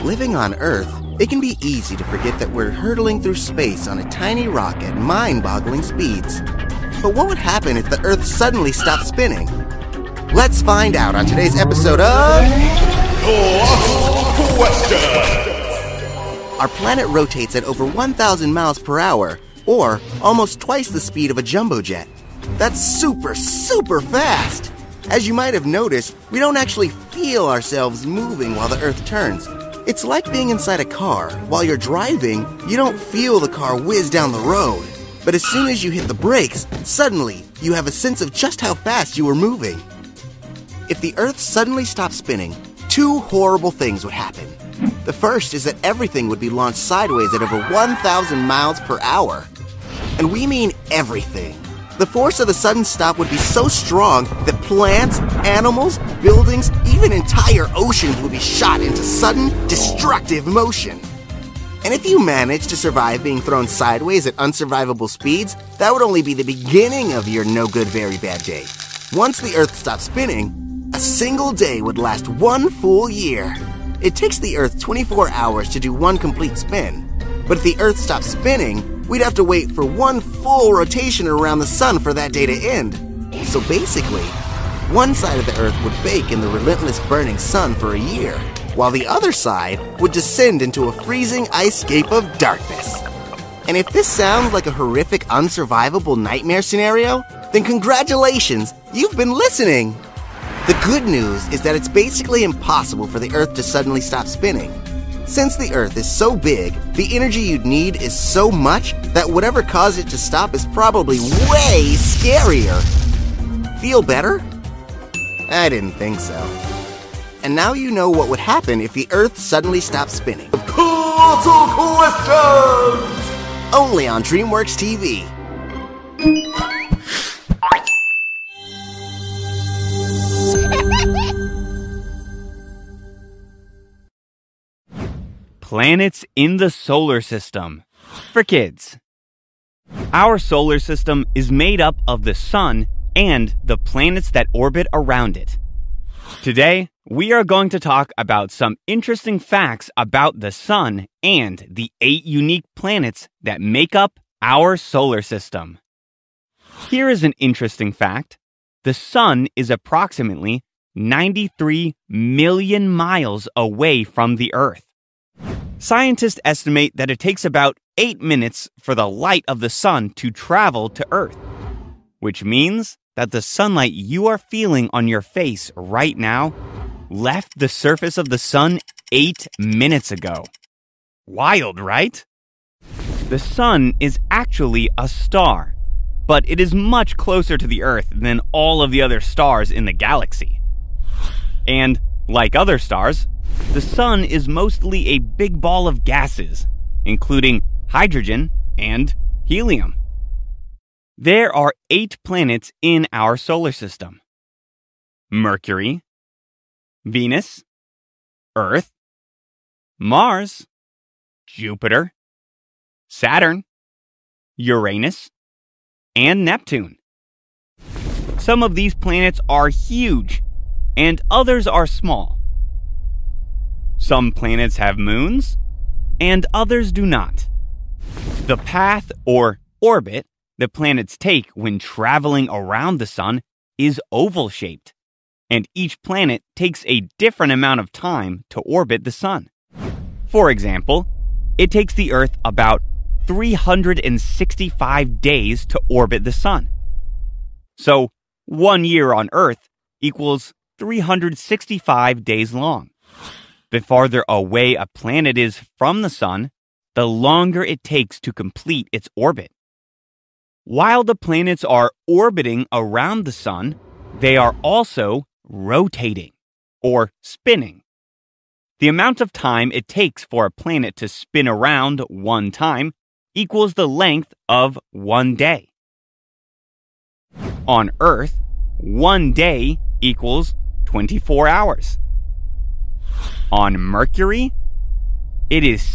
Living on Earth, it can be easy to forget that we're hurtling through space on a tiny rock at mind-boggling speeds. But what would happen if the Earth suddenly stopped spinning? Let's find out on today's episode of... Question! Our planet rotates at over 1,000 miles per hour, or almost twice the speed of a jumbo jet. That's super fast! As you might have noticed, we don't actually feel ourselves moving while the Earth turns. It's like being inside a car. While you're driving, you don't feel the car whiz down the road. But as soon as you hit the brakes, suddenly you have a sense of just how fast you were moving. If the Earth suddenly stopped spinning, two horrible things would happen. The first is that everything would be launched sideways at over 1,000 miles per hour. And we mean everything. The force of the sudden stop would be so strong that plants, animals, buildings, even entire oceans would be shot into sudden, destructive motion. And if you manage to survive being thrown sideways at unsurvivable speeds, that would only be the beginning of your no-good, very bad day. Once the Earth stopped spinning, a single day would last one full year. It takes the Earth 24 hours to do one complete spin. But if the Earth stopped spinning, we'd have to wait for one full rotation around the sun for that day to end. So basically, one side of the Earth would bake in the relentless burning sun for a year, while the other side would descend into a freezing icescape of darkness. And if this sounds like a horrific, unsurvivable nightmare scenario, then congratulations, you've been listening! The good news is that it's basically impossible for the Earth to suddenly stop spinning. Since the Earth is so big, the energy you'd need is so much that whatever caused it to stop is probably way scarier. Feel better? I didn't think so. And now you know what would happen if the Earth suddenly stopped spinning. Colossal Questions! Only on DreamWorks TV. Planets in the solar system. For kids. Our solar system is made up of the sun and the planets that orbit around it. Today, we are going to talk about some interesting facts about the sun and the 8 unique planets that make up our solar system. Here is an interesting fact. The sun is approximately 93 million miles away from the Earth. Scientists estimate that it takes about 8 minutes for the light of the sun to travel to Earth, which means that the sunlight you are feeling on your face right now left the surface of the sun 8 minutes ago. Wild, right? The sun is actually a star, but it is much closer to the Earth than all of the other stars in the galaxy. And, like other stars, the sun is mostly a big ball of gases, including hydrogen and helium. There are 8 planets in our solar system: Mercury, Venus, Earth, Mars, Jupiter, Saturn, Uranus, and Neptune. Some of these planets are huge, and others are small. Some planets have moons, and others do not. The path or orbit the planets take when traveling around the sun is oval-shaped, and each planet takes a different amount of time to orbit the sun. For example, it takes the Earth about 365 days to orbit the sun. So, 1 year on Earth equals 365 days long. The farther away a planet is from the sun, the longer it takes to complete its orbit. While the planets are orbiting around the sun, they are also rotating, or spinning. The amount of time it takes for a planet to spin around one time equals the length of 1 day. On Earth, 1 day equals 24 hours. On Mercury, it is